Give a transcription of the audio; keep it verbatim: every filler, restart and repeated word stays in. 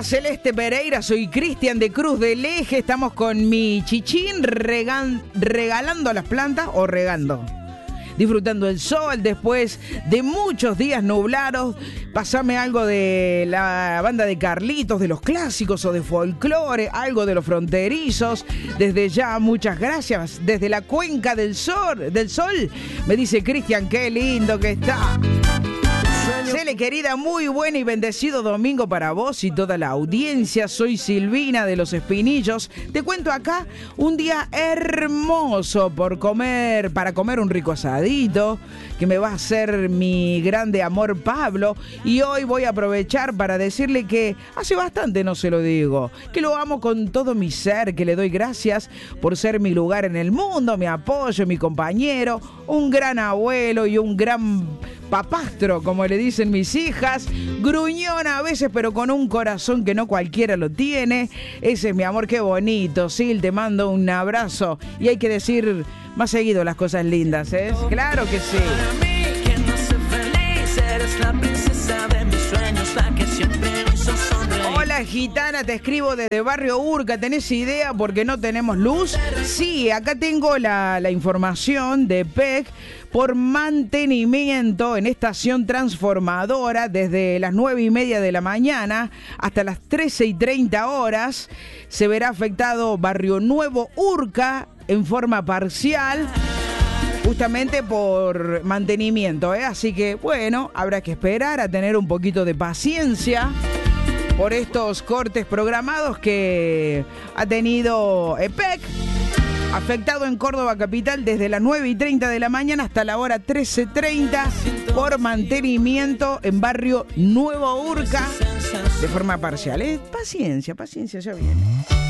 Celeste Pereira, soy Cristian de Cruz del Eje. Estamos con mi chichín regan, regalando a las plantas o regando. Disfrutando el sol después de muchos días nublados. Pasame algo de la banda de Carlitos, de los clásicos o de folclore, algo de los fronterizos. Desde ya, muchas gracias. Desde la cuenca del sol, del sol me dice Cristian, qué lindo que está. Cele, querida, muy buen y bendecido domingo para vos y toda la audiencia. Soy Silvina de Los Espinillos. Te cuento acá un día hermoso por comer, para comer un rico asadito que me va a hacer mi grande amor Pablo. Y hoy voy a aprovechar para decirle que hace bastante no se lo digo, que lo amo con todo mi ser, que le doy gracias por ser mi lugar en el mundo, mi apoyo, mi compañero, un gran abuelo y un gran papastro, como le dicen mis hijas, gruñón a veces, pero con un corazón que no cualquiera lo tiene. Ese es mi amor, qué bonito. Sil, te mando un abrazo. Y hay que decir más seguido las cosas lindas, ¿eh? Claro que sí. Para mí, quien me hace feliz, eres la princesa de mis sueños, la que siempre me hizo sonreír. Hola, gitana, te escribo desde Barrio Urca. ¿Tenés idea por qué no tenemos luz? Sí, acá tengo la, la información de P E C. Por mantenimiento en estación transformadora desde las nueve y media de la mañana hasta las trece y treinta horas se verá afectado Barrio Nuevo Urca en forma parcial, justamente por mantenimiento, ¿eh? Así que bueno, habrá que esperar a tener un poquito de paciencia por estos cortes programados que ha tenido E P E C. Afectado en Córdoba capital desde las nueve y treinta de la mañana hasta la hora trece treinta por mantenimiento en Barrio Nuevo Urca de forma parcial. ¿Eh? Paciencia, paciencia, ya viene.